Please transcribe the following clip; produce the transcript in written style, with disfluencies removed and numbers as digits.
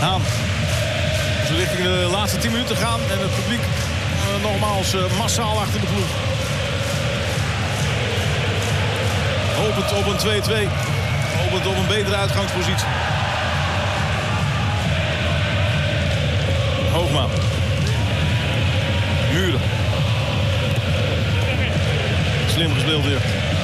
Haan. Ze richting de laatste 10 minuten gaan. En het publiek nogmaals massaal achter de ploeg. Hopend op een 2-2. Hopend op een betere uitgangspositie. Hoogma. Muren. Slim gespeeld weer.